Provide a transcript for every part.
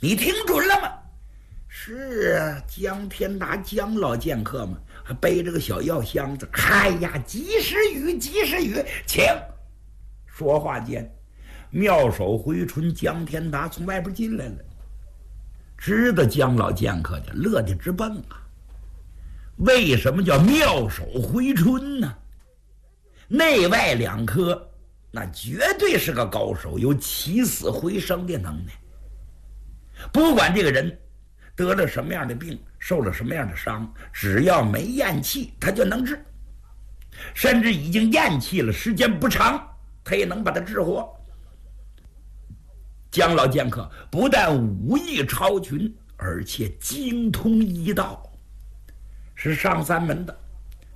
你听准了吗？是啊，江天达江老剑客嘛，还背着个小药箱子。哎呀，及时雨，及时雨，请。说话间，妙手回春江天达从外边进来了，知道江老剑客的，乐得直蹦啊！为什么叫妙手回春呢？内外两科，那绝对是个高手，有起死回生的能耐。不管这个人得了什么样的病，受了什么样的伤，只要没咽气，他就能治。甚至已经咽气了，时间不长，他也能把他治活。江老剑客不但武艺超群，而且精通医道，是上三门的，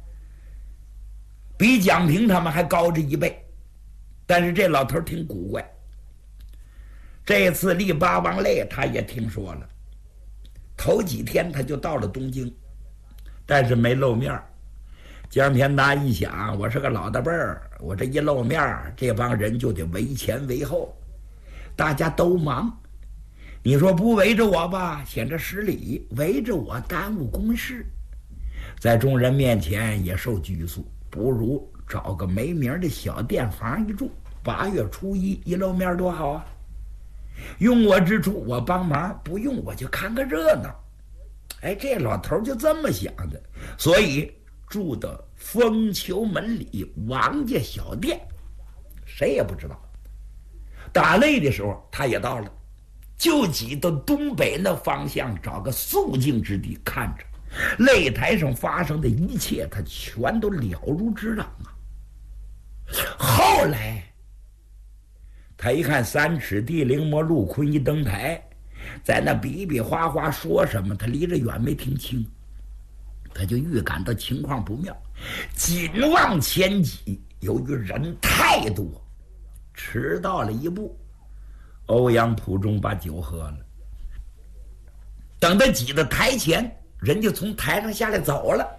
比蒋平他们还高着一倍。但是这老头挺古怪，这次立八王泪他也听说了，头几天他就到了东京，但是没露面。江天达一想，我是个老大辈儿，我这一露面，这帮人就得围前围后，大家都忙。你说不围着我吧，显着失礼；围着我，耽误公事，在众人面前也受拘束。不如找个没名的小店房一住，8月初一一露面多好啊！用我之处我帮忙，不用我就看个热闹。哎，这老头就这么想的，所以住的丰丘门里王家小店，谁也不知道。打擂的时候他也到了，就挤到东北那方向，找个肃静之地看着擂台上发生的一切，他全都了如指掌啊。后来他一看3尺地灵魔陆坤一登台，在那比比划划说什么，他离着远没听清，他就预感到情况不妙，紧往前挤。由于人太多，迟到了一步，欧阳普中把酒喝了。等他挤到台前，人就从台上下来走了。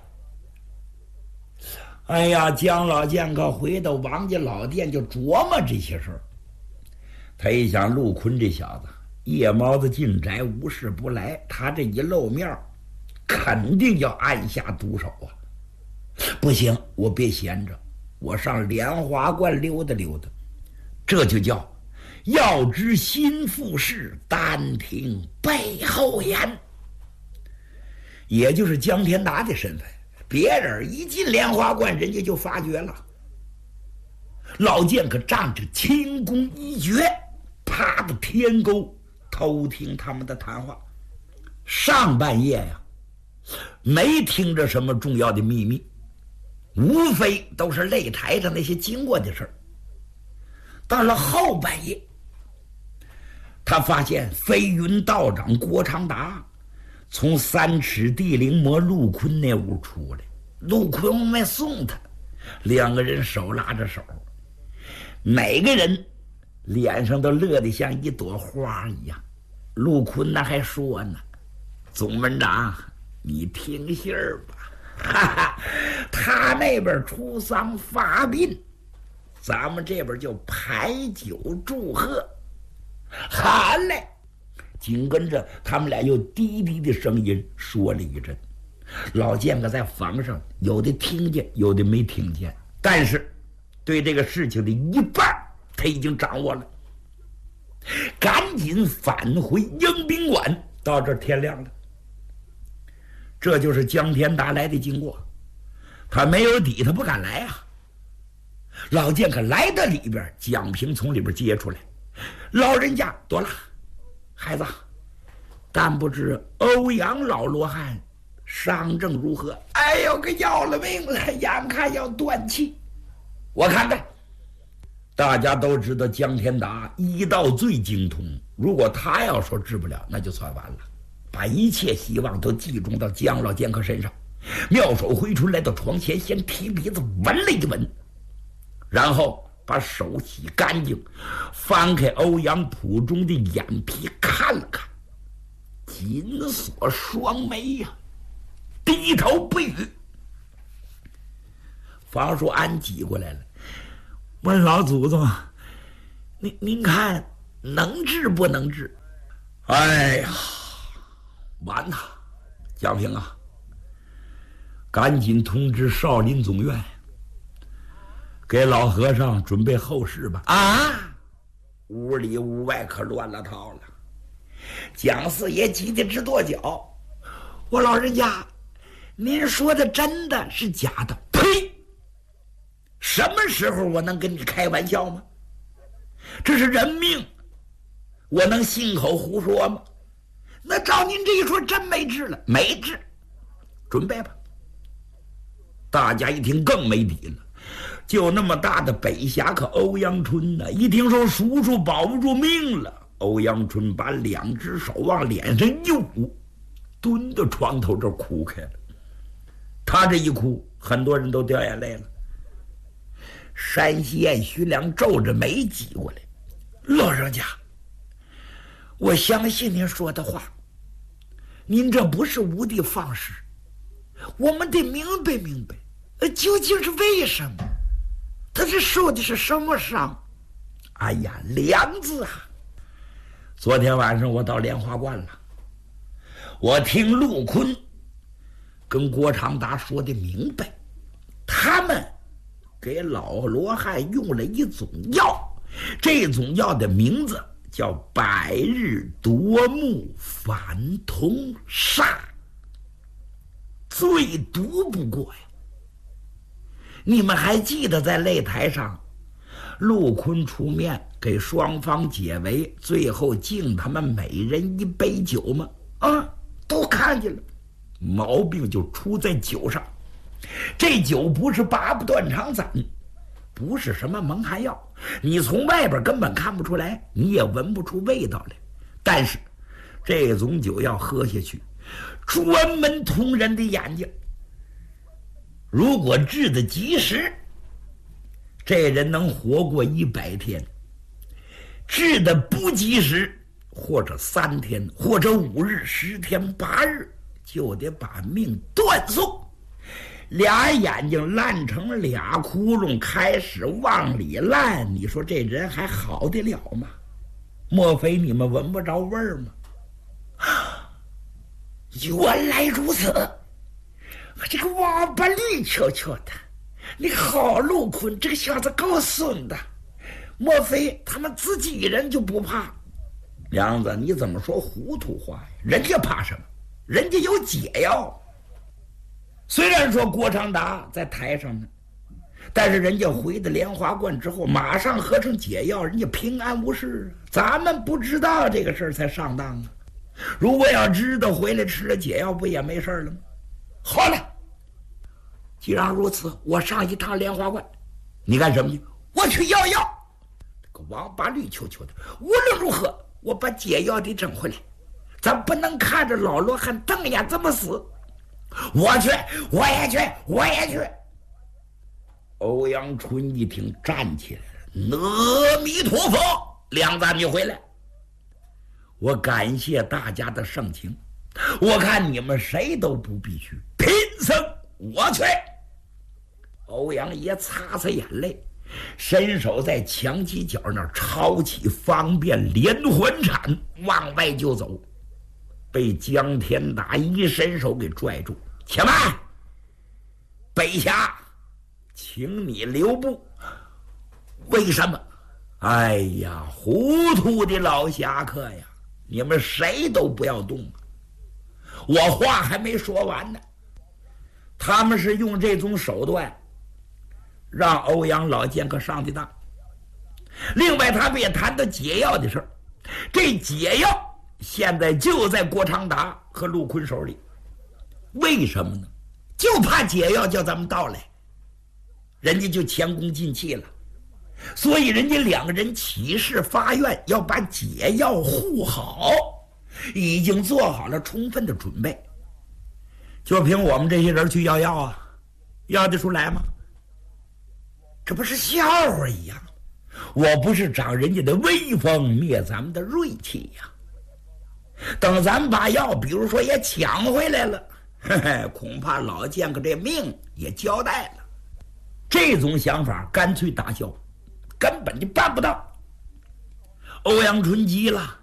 哎呀，江老剑客回到王家老店就琢磨这些事儿。他一想，陆坤这小子夜猫子进宅，无事不来，他这一露面肯定要按下毒手啊！不行，我别闲着，我上莲华观溜达溜达。这就叫要知心腹事，单听背后言。也就是江天达的身份，别人一进莲花观，人家就发觉了。老剑可仗着轻功一绝，爬到天沟偷听他们的谈话。上半夜呀，没听着什么重要的秘密，无非都是擂台上那些经过的事儿。到了后半夜，他发现飞云道长郭长达从3尺地灵魔陆坤那屋出来，陆坤往外送他，两个人手拉着手，每个人脸上都乐得像一朵花一样。陆坤那还说呢：“总门长，你听信儿吧，哈哈，他那边出丧发殡，咱们这边就排酒祝贺。”好嘞！紧跟着他们俩又低低的声音说了一阵。老剑客在房上有的听见，有的没听见，但是对这个事情的一半他已经掌握了。赶紧返回迎宾馆，到这儿天亮了。这就是江天达来的经过，他没有底，他不敢来啊。老剑客来到里边，蒋平从里边接出来：“老人家多了，孩子，但不知欧阳老罗汉伤症如何？”“哎呦，可要了命了，眼看要断气。”“我看看。”大家都知道江天达医道最精通，如果他要说治不了，那就算完了，把一切希望都集中到江老剑客身上。妙手回春来到床前，先提鼻子闻了一闻，然后把手洗干净，翻开欧阳普中的眼皮看了看，紧锁双眉呀，低头不语。房叔安挤过来了，问老祖宗：“您看能治不能治？” 哎呀，完了，蒋平啊，赶紧通知少林总院，给老和尚准备后事吧。啊！屋里屋外可乱了套了。蒋四爷急得直跺脚：“我老人家，您说的真的是假的？”呸！什么时候我能跟你开玩笑吗？这是人命，我能信口胡说吗？那照您这一说，真没治了。没治，准备吧。大家一听更没底了，就那么大的北侠可欧阳春呢，一听说叔叔保不住命了，欧阳春把两只手往脸上一捂，蹲到床头这哭开了。他这一哭，很多人都掉眼泪了。山西燕徐良皱着眉挤过来：“老人家，我相信您说的话，您这不是无的放矢，我们得明白明白，究竟是为什么？他是受的是什么伤？”哎呀，梁子啊！昨天晚上我到莲花观了，我听陆坤跟郭长达说的明白，他们给老罗汉用了一种药，这种药的名字叫百日夺目反瞳煞，最毒不过呀。你们还记得在擂台上，陆坤出面给双方解围，最后敬他们每人一杯酒吗？啊，都看见了。毛病就出在酒上，这酒不是八不断肠散，不是什么蒙汗药，你从外边根本看不出来，你也闻不出味道来。但是这种酒要喝下去，专门捅人的眼睛。如果治得及时，这人能活过100天；治得不及时，或者3天，或者5日、10天、8日，就得把命断送。俩眼睛烂成俩窟窿，开始往里烂，你说这人还好得了吗？莫非你们闻不着味儿吗？原来如此，这个王八绿球球的，你好，陆坤这个小子够损的，莫非他们自己人就不怕？梁子，你怎么说糊涂话呀？人家怕什么？人家有解药。虽然说郭长达在台上呢，但是人家回到莲花观之后，马上合成解药，人家平安无事。咱们不知道这个事儿才上当啊！如果要知道，回来吃了解药，不也没事了吗？好了，既然如此，我上一趟莲花观。你干什么去？我去要药。这个王八绿球球的，无论如何，我把解药得整回来。咱不能看着老罗汉瞪眼这么死。我去，我也去，我也去。欧阳春一听，站起来了：“阿弥陀佛，梁子你回来。我感谢大家的盛情，我看你们谁都不必去，贫僧我去。”欧阳爷擦擦眼泪，伸手在墙犄角那儿抄起方便连环铲，往外就走，被江天达一伸手给拽住。且慢，北侠，请你留步。为什么？哎呀，糊涂的老侠客呀，你们谁都不要动。我话还没说完呢，他们是用这种手段让欧阳老剑客上的当。另外他们也谈到解药的事儿，这解药现在就在郭长达和陆坤手里。为什么呢？就怕解药叫咱们到来，人家就前功尽弃了。所以人家2个人起誓发愿要把解药护好，已经做好了充分的准备。就凭我们这些人去要药啊，要得出来吗？这不是笑话一样。我不是长人家的威风，灭咱们的锐气呀。等咱们把药比如说也抢回来了，恐怕老剑客这命也交代了。这种想法干脆打消，根本就办不到。欧阳春急了，